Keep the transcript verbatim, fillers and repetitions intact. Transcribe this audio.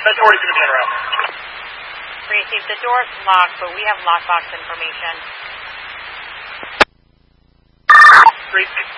Authority's going to be in around. Receive. The door's locked, but we have lockbox information. Receive.